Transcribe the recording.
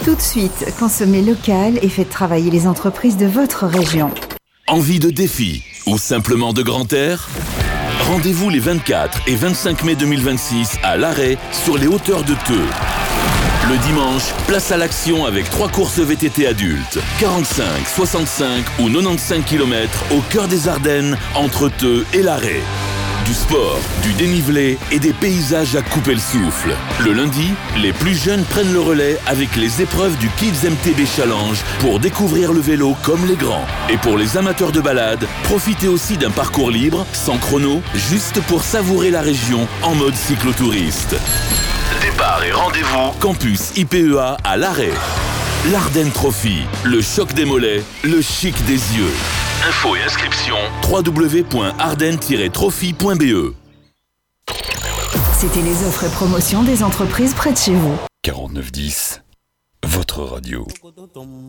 Tout de suite, consommez local et faites travailler les entreprises de votre région. Envie de défi ou simplement de grand air ? Rendez-vous les 24 et 25 mai 2026 à l'Arrêt sur les hauteurs de Theux. Le dimanche, place à l'action avec 3 courses VTT adultes, 45, 65 ou 95 km au cœur des Ardennes, entre Theux et l'Arrêt. Du sport, du dénivelé et des paysages à couper le souffle. Le lundi, les plus jeunes prennent le relais avec les épreuves du Kids MTB Challenge pour découvrir le vélo comme les grands. Et pour les amateurs de balade, profitez aussi d'un parcours libre, sans chrono, juste pour savourer la région en mode cyclotouriste. Départ et rendez-vous campus IPEA à l'Arrêt. L'Ardenne Trophy, le choc des mollets, le chic des yeux. Infos et inscriptions www.ardenne-trophy.be. C'était les offres et promotions des entreprises près de chez vous. 4910, votre radio.